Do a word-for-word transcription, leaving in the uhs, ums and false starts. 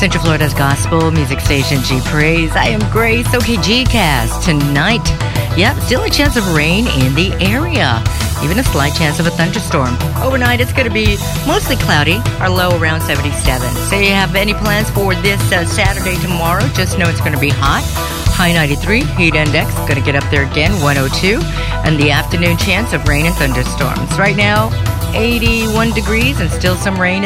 Central Florida's gospel music station, G Praise. I am Grace. Okay, G-Cast tonight. Yep, still a chance of rain in the area. Even a slight chance of a thunderstorm. Overnight, it's going to be mostly cloudy. Our low around seventy-seven. So you have any plans for this uh, Saturday, tomorrow? Just know it's going to be hot. High ninety-three, heat index going to get up there again, one oh two. And the afternoon chance of rain and thunderstorms. Right now, eighty-one degrees and still some rain.